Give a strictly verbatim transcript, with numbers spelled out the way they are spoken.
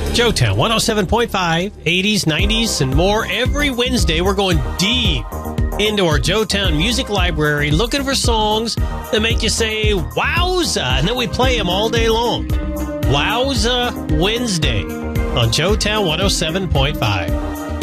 Joetown one oh seven point five, eighties, nineties, and more. Every Wednesday, we're going deep into our Joetown Music Library, looking for songs that make you say, wowza, and then we play them all day long. Wowza Wednesday on Joetown one oh seven point five.